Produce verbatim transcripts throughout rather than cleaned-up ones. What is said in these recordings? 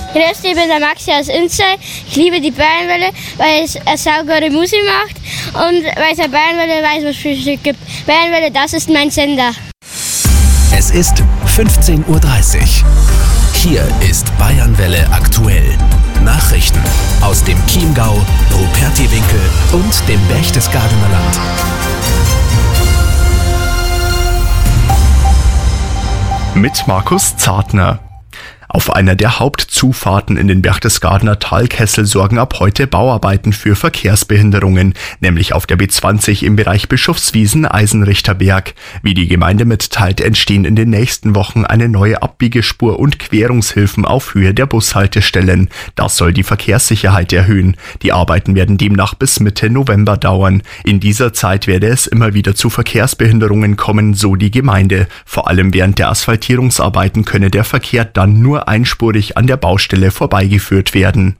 Grüß dich, ich bin der Maxi aus Inzell. Ich liebe die Bayernwelle, weil es eine saugute Musik macht und weil es eine Bayernwelle weiß, was es Frühstück gibt. Bayernwelle, das ist mein Sender. Es ist fünfzehn Uhr dreißig. Hier ist Bayernwelle aktuell. Nachrichten aus dem Chiemgau, Rupertiwinkel und dem Berchtesgadener Land. Mit Markus Zartner. Auf einer der Hauptzufahrten in den Berchtesgadener Talkessel sorgen ab heute Bauarbeiten für Verkehrsbehinderungen, nämlich auf der B zwanzig im Bereich Bischofswiesen-Eisenrichterberg. Wie die Gemeinde mitteilt, entstehen in den nächsten Wochen eine neue Abbiegespur und Querungshilfen auf Höhe der Bushaltestellen. Das soll die Verkehrssicherheit erhöhen. Die Arbeiten werden demnach bis Mitte November dauern. In dieser Zeit werde es immer wieder zu Verkehrsbehinderungen kommen, so die Gemeinde. Vor allem während der Asphaltierungsarbeiten könne der Verkehr dann nur einspurig an der Baustelle vorbeigeführt werden.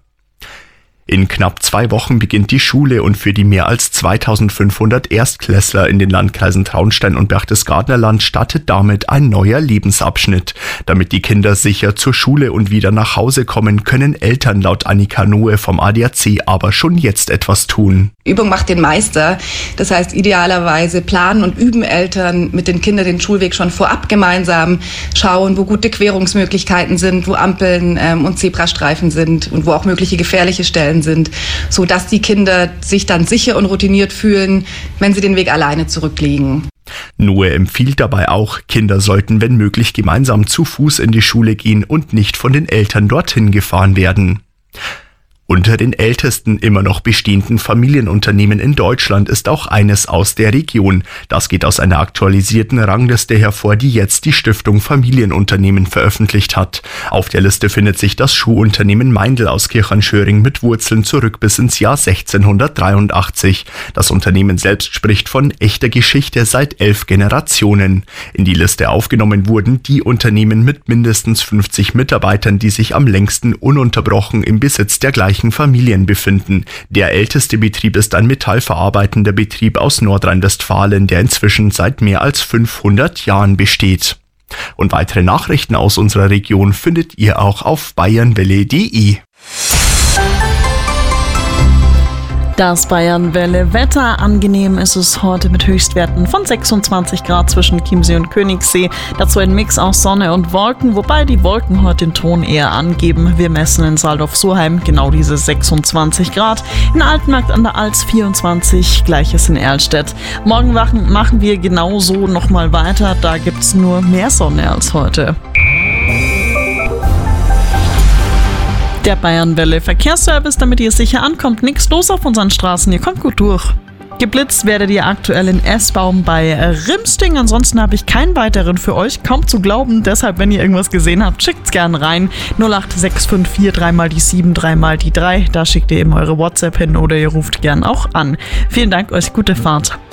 In knapp zwei Wochen beginnt die Schule und für die mehr als zweitausendfünfhundert Erstklässler in den Landkreisen Traunstein und Berchtesgadener Land startet damit ein neuer Lebensabschnitt. Damit die Kinder sicher zur Schule und wieder nach Hause kommen, können Eltern laut Annika Noe vom A D A C aber schon jetzt etwas tun. Übung macht den Meister. Das heißt, idealerweise planen und üben Eltern mit den Kindern den Schulweg schon vorab gemeinsam, schauen, wo gute Querungsmöglichkeiten sind, wo Ampeln ähm, und Zebrastreifen sind und wo auch mögliche gefährliche Stellen sind, so dass die Kinder sich dann sicher und routiniert fühlen, wenn sie den Weg alleine zurücklegen. Noe empfiehlt dabei auch, Kinder sollten wenn möglich gemeinsam zu Fuß in die Schule gehen und nicht von den Eltern dorthin gefahren werden. Unter den ältesten immer noch bestehenden Familienunternehmen in Deutschland ist auch eines aus der Region. Das geht aus einer aktualisierten Rangliste hervor, die jetzt die Stiftung Familienunternehmen veröffentlicht hat. Auf der Liste findet sich das Schuhunternehmen Meindl aus Kirchernschöring mit Wurzeln zurück bis ins Jahr sechzehnhundertdreiundachtzig. Das Unternehmen selbst spricht von echter Geschichte seit elf Generationen. In die Liste aufgenommen wurden die Unternehmen mit mindestens fünfzig Mitarbeitern, die sich am längsten ununterbrochen im Besitz der gleichen Familien befinden. Der älteste Betrieb ist ein metallverarbeitender Betrieb aus Nordrhein-Westfalen, der inzwischen seit mehr als fünfhundert Jahren besteht. Und weitere Nachrichten aus unserer Region findet ihr auch auf bayernwelle punkt de. Das Bayernwelle-Wetter. Angenehm ist es heute mit Höchstwerten von sechsundzwanzig Grad zwischen Chiemsee und Königssee. Dazu ein Mix aus Sonne und Wolken, wobei die Wolken heute den Ton eher angeben. Wir messen in Saldorf-Surheim genau diese sechsundzwanzig Grad. In Altenmarkt an der Alz vierundzwanzig, gleiches in Erlstedt. Morgen machen wir genauso nochmal weiter. Da gibt's nur mehr Sonne als heute. Der Bayernwelle Verkehrsservice, damit ihr sicher ankommt. Nichts los auf unseren Straßen, ihr kommt gut durch. Geblitzt werdet ihr aktuell in Essbaum bei Rimsting. Ansonsten habe ich keinen weiteren für euch. Kaum zu glauben. Deshalb, wenn ihr irgendwas gesehen habt, schickt's gern rein. null acht sechs fünf vier drei mal die sieben, drei mal die drei. Da schickt ihr eben eure WhatsApp hin oder ihr ruft gern auch an. Vielen Dank, euch gute Fahrt.